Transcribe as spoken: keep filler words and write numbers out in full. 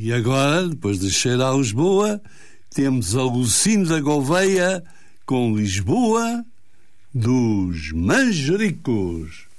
E agora, depois de cheirar a Lisboa, temos a Lucinda da Gouveia com Lisboa dos Manjericos.